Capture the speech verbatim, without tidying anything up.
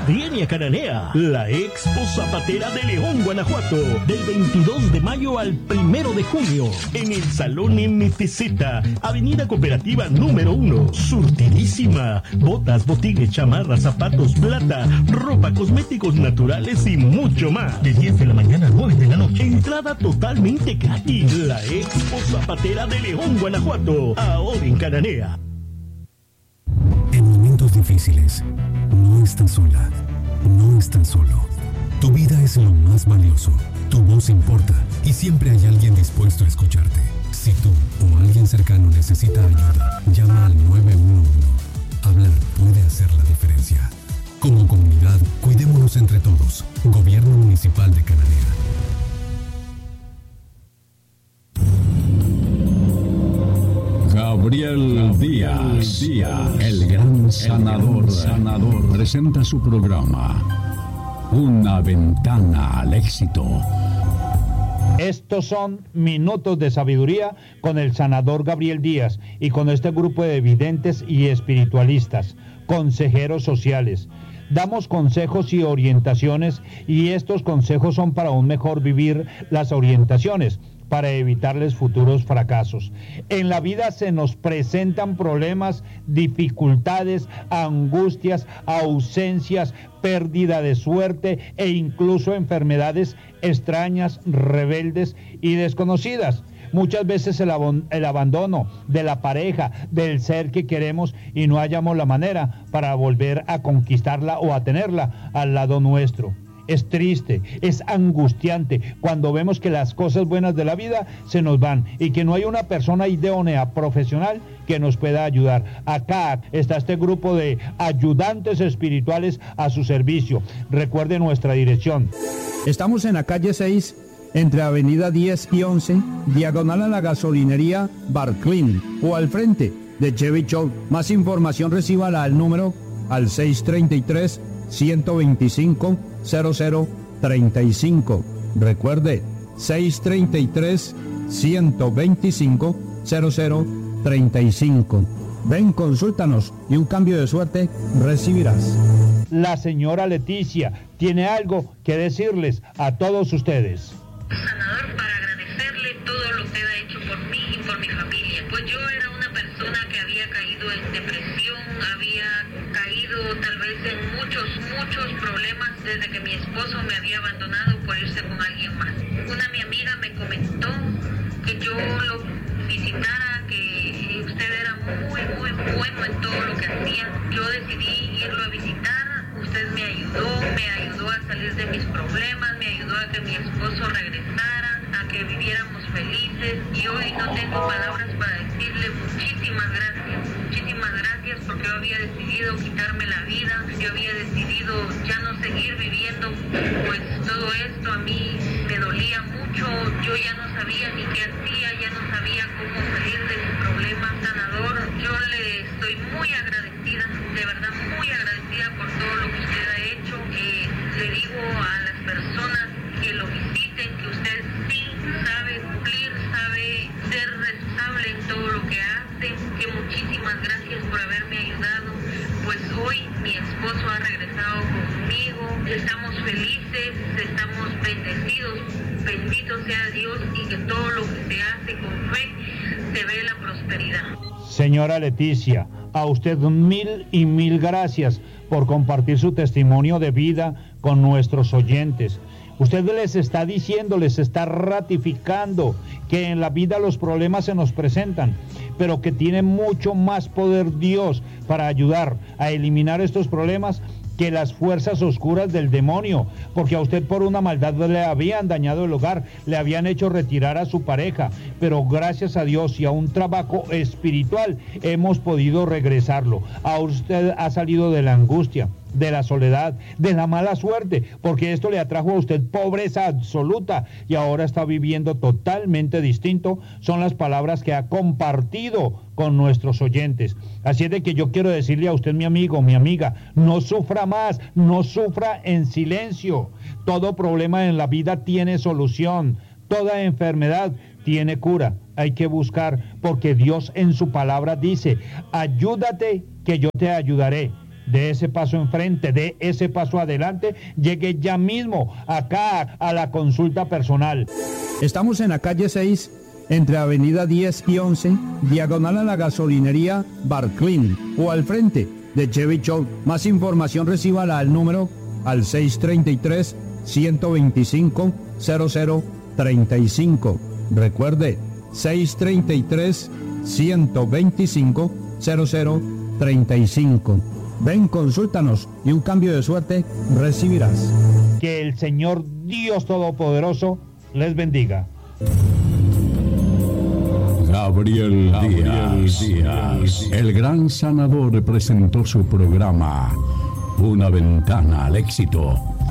Viene a Cananea, la Expo Zapatera de León, Guanajuato, del veintidós de mayo al primero de junio, en el Salón M T Z, Avenida Cooperativa número uno. Surtidísima. Botas, botines, chamarras, zapatos, plata, ropa, cosméticos naturales y mucho más. De diez de la mañana a nueve de la noche. Entrada totalmente gratis. La Expo Zapatera de León, Guanajuato, ahora en Cananea. En momentos difíciles, no estás sola, no estás solo. Tu vida es lo más valioso, tu voz importa y siempre hay alguien dispuesto a escucharte. Si tú o alguien cercano necesita ayuda, llama al nueve uno uno. Hablar puede hacer la diferencia. Como comunidad, cuidémonos entre todos. Gobierno Municipal de Cananea. Gabriel Díaz, Díaz, el gran sanador, sanador, presenta su programa, Una Ventana al Éxito. Estos son Minutos de Sabiduría con el sanador Gabriel Díaz y con este grupo de videntes y espiritualistas, consejeros sociales. Damos consejos y orientaciones y estos consejos son para un mejor vivir, las orientaciones para evitarles futuros fracasos. En la vida se nos presentan problemas, dificultades, angustias, ausencias, pérdida de suerte e incluso enfermedades extrañas, rebeldes y desconocidas. Muchas veces el, ab- el abandono de la pareja, del ser que queremos y no hallamos la manera para volver a conquistarla o a tenerla al lado nuestro. Es triste, es angustiante cuando vemos que las cosas buenas de la vida se nos van y que no hay una persona idónea, profesional, que nos pueda ayudar. Acá está este grupo de ayudantes espirituales a su servicio. Recuerde nuestra dirección. Estamos en la calle seis, entre avenida diez y once, diagonal a la gasolinería Barclin, o al frente de Chevy Show. Más información recíbala al número al seis tres tres, uno dos cinco, cero cero tres cinco. Recuerde, seis tres tres, uno dos cinco, cero cero tres cinco. Ven, consúltanos y un cambio de suerte recibirás. La señora Leticia tiene algo que decirles a todos ustedes. Sanador, para agradecerle todo lo que ha hecho por mí y por mi familia. Pues yo era una persona que había caído en depresión, había caído tal vez en muchos, muchos problemas desde que mi esposo me había abandonado por irse con alguien más. Una mi amiga me comentó que yo lo visitara, que usted era muy, muy bueno en todo lo que hacía. Yo decidí irlo a visitar, usted me ayudó, me ayudó a salir de mis problemas, me ayudó a que mi esposo regresara, a que viviéramos felices, y hoy no tengo palabras para decirle muchísimas gracias, muchísimas gracias, porque yo había decidido quitarme la vida, yo había decidido ya no seguir viviendo, pues todo esto a mí me dolía mucho, yo ya no sabía ni qué hacía, ya no sabía cómo salir de mi problema. Sanador, yo le estoy muy agradecida, de verdad muy agradecida por todo lo que usted ha hecho. Eh, le digo a las personas que lo visiten que usted sí sabe cumplir, sabe ser responsable en todo lo que hace, que muchísimas gracias por haberme ayudado, pues hoy mi esposo ha regresado conmigo, estamos felices, estamos bendecidos, bendito sea Dios, y que todo lo que se hace con fe se ve la prosperidad. Señora Leticia, a usted mil y mil gracias por compartir su testimonio de vida con nuestros oyentes. Usted les está diciendo, les está ratificando que en la vida los problemas se nos presentan, pero que tiene mucho más poder Dios para ayudar a eliminar estos problemas que las fuerzas oscuras del demonio, porque a usted por una maldad le habían dañado el hogar, le habían hecho retirar a su pareja, pero gracias a Dios y a un trabajo espiritual hemos podido regresarlo. A usted ha salido de la angustia, de la soledad, de la mala suerte, porque esto le atrajo a usted pobreza absoluta y ahora está viviendo totalmente distinto. Son las palabras que ha compartido con nuestros oyentes. Así es de que yo quiero decirle a usted, mi amigo, mi amiga, no sufra más, no sufra en silencio. Todo problema en la vida tiene solución, toda enfermedad tiene cura. Hay que buscar, porque Dios en su palabra dice: ayúdate que yo te ayudaré. de ese paso enfrente, de ese paso adelante, llegue ya mismo acá a la consulta personal. Estamos en la calle seis, entre avenida diez y once, diagonal a la gasolinería Barclin, o al frente de Chevy Show. Más información recíbala al número al seis tres tres, uno dos cinco, cero cero tres cinco. Recuerde, seis tres tres, uno dos cinco, cero cero tres cinco. Ven, consúltanos y un cambio de suerte recibirás. Que el Señor Dios Todopoderoso les bendiga. Gabriel, Gabriel Díaz, Díaz, el gran sanador, presentó su programa Una Ventana al Éxito.